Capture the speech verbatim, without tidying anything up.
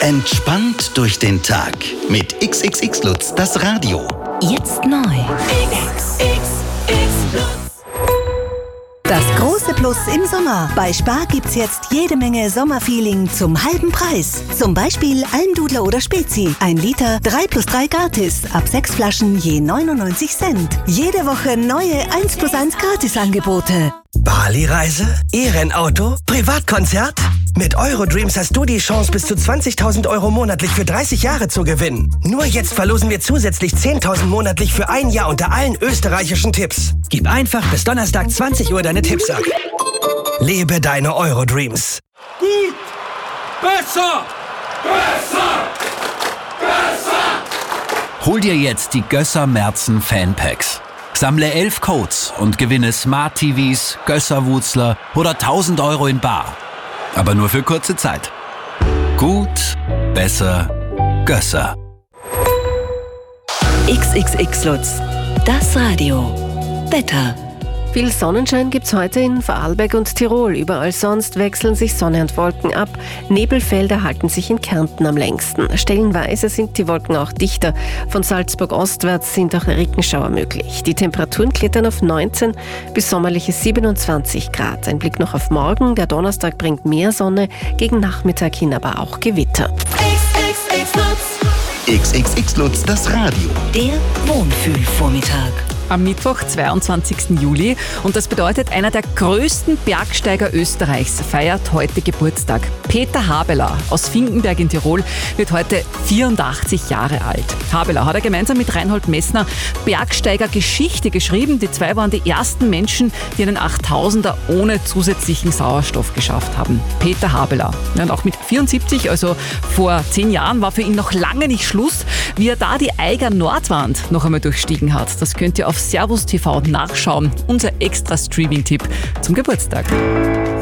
Entspannt durch den Tag mit X X X Lutz, das Radio. Jetzt neu. Das große Plus im Sommer. Bei Spar gibt's jetzt jede Menge Sommerfeeling zum halben Preis. Zum Beispiel Almdudler oder Spezi. Ein Liter, drei plus drei gratis. Ab sechs Flaschen je neunundneunzig Cent. Jede Woche neue eins plus eins Gratisangebote. Bali-Reise? E-Rennauto? Privatkonzert? Mit Eurodreams hast du die Chance, bis zu zwanzigtausend Euro monatlich für dreißig Jahre zu gewinnen. Nur jetzt verlosen wir zusätzlich zehntausend monatlich für ein Jahr unter allen österreichischen Tipps. Gib einfach bis Donnerstag zwanzig Uhr deine Tipps ab. Lebe deine Eurodreams. Gut! Besser! Besser! Besser! Hol dir jetzt die Gösser Merzen Fanpacks. Sammle elf Codes und gewinne Smart T Vs, Gösser-Wutzler oder tausend Euro in bar. Aber nur für kurze Zeit. Gut, besser, Gösser. X X X Lutz, das Radio. Wetter. Viel Sonnenschein gibt's heute in Vorarlberg und Tirol. Überall sonst wechseln sich Sonne und Wolken ab. Nebelfelder halten sich in Kärnten am längsten. Stellenweise sind die Wolken auch dichter. Von Salzburg ostwärts sind auch Regenschauer möglich. Die Temperaturen klettern auf neunzehn bis sommerliche siebenundzwanzig Grad. Ein Blick noch auf morgen. Der Donnerstag bringt mehr Sonne, gegen Nachmittag hin aber auch Gewitter. X X X Lutz, das Radio. Der Wohnfühlvormittag. Am Mittwoch, zweiundzwanzigsten Juli. Und das bedeutet, einer der größten Bergsteiger Österreichs feiert heute Geburtstag. Peter Habeler aus Finkenberg in Tirol wird heute vierundachtzig Jahre alt. Habeler hat er gemeinsam mit Reinhold Messner Bergsteigergeschichte geschrieben. Die zwei waren die ersten Menschen, die einen achttausender ohne zusätzlichen Sauerstoff geschafft haben. Peter Habeler. Ja, und auch mit vierundsiebzig, also vor zehn Jahren, war für ihn noch lange nicht Schluss. Wie er da die Eiger Nordwand noch einmal durchstiegen hat, das könnt ihr auf Servus T V nachschauen. Unser extra Streaming-Tipp zum Geburtstag.